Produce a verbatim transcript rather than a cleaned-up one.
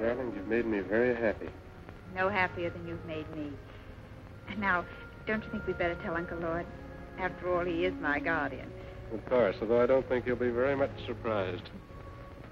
darling. You've made me very happy. No happier than you've made me. Now, don't you think we'd better tell Uncle Lord? After all, he is my guardian. Of course, although I don't think he'll be very much surprised.